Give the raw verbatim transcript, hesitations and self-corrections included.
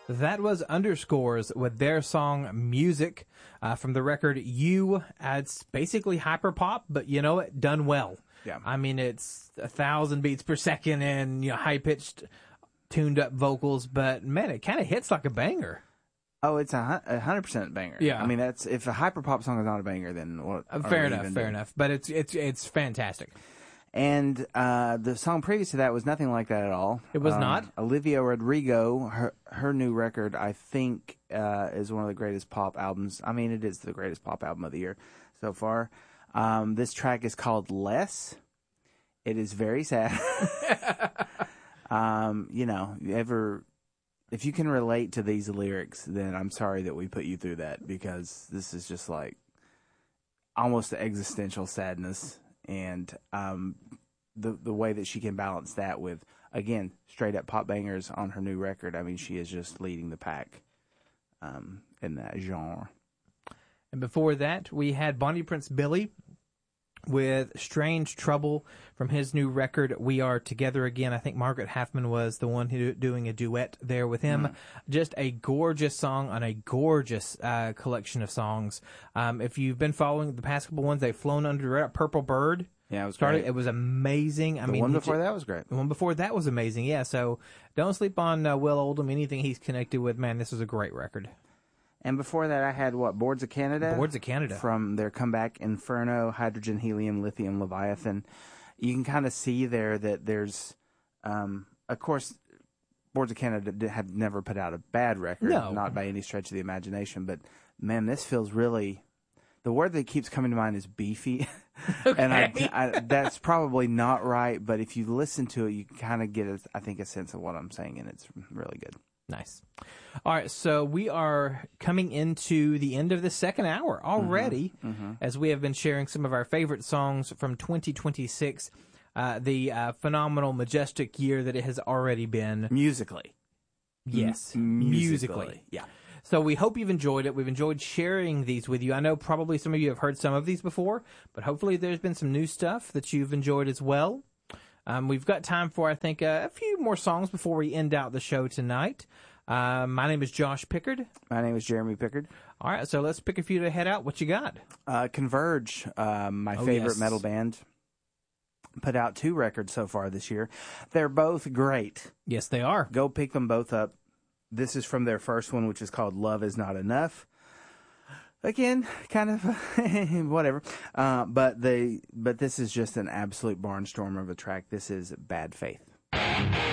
That was Underscores with their song Music uh, from the record You. Uh, it's basically hyperpop, but you know it, done well. Yeah. I mean, it's a thousand beats per second and you know high-pitched, tuned-up vocals, but man, it kind of hits like a banger. Oh, it's a a hundred percent banger. Yeah. I mean, that's if a hyperpop song is not a banger, then what? Uh, are fair we enough, even fair doing? enough. But it's it's it's fantastic. And uh, the song previous to that was nothing like that at all. It was Um, not? Olivia Rodrigo, her her new record, I think, uh, is one of the greatest pop albums. I mean, it is the greatest pop album of the year so far. Um, this track is called Less. It is very sad. um, you know, you ever if you can relate to these lyrics, then I'm sorry that we put you through that, because this is just like almost existential sadness. And um, the the way that she can balance that with, again, straight up pop bangers on her new record. I mean, she is just leading the pack um, in that genre. And before that, we had Bonnie Prince Billy with Strange Trouble from his new record, We Are Together Again. I think Margaret Halfman was the one who doing a duet there with him. Mm. Just a gorgeous song on a gorgeous uh, collection of songs. Um, if you've been following the past couple ones, they've flown under the radar. Purple Bird. Yeah, it was started. great. It was amazing. I the mean, one before just, that was great. The one before that was amazing. Yeah, so don't sleep on uh, Will Oldham. Anything he's connected with, man, this is a great record. And before that, I had, what, Boards of Canada? Boards of Canada. From their comeback, Inferno, Hydrogen, Helium, Lithium, Leviathan. You can kind of see there that there's, um, of course, Boards of Canada have never put out a bad record. No. Not by any stretch of the imagination. But, man, this feels really... The word that keeps coming to mind is beefy. Okay. And I, I, that's probably not right, but if you listen to it, you kind of get, a, I think, a sense of what I'm saying, and it's really good. Nice. All right, so we are coming into the end of the second hour already, mm-hmm, mm-hmm. as we have been sharing some of our favorite songs from twenty twenty-six, uh, the uh, phenomenal, majestic year that it has already been. Musically. Yes, M- musically. musically. Yeah. So we hope you've enjoyed it. We've enjoyed sharing these with you. I know probably some of you have heard some of these before, but hopefully there's been some new stuff that you've enjoyed as well. Um, we've got time for, I think, uh, a few more songs before we end out the show tonight. Uh, my name is Josh Pickard. My name is Jeremy Pickard. All right, so let's pick a few to head out. What you got? Uh, Converge, uh, my Oh, favorite yes. metal band, put out two records so far this year. They're both great. Yes, they are. Go pick them both up. This is from their first one, which is called Love Is Not Enough. Again, kind of whatever. Uh, but they, but this is just an absolute barnstormer of a track. This is Bad Faith.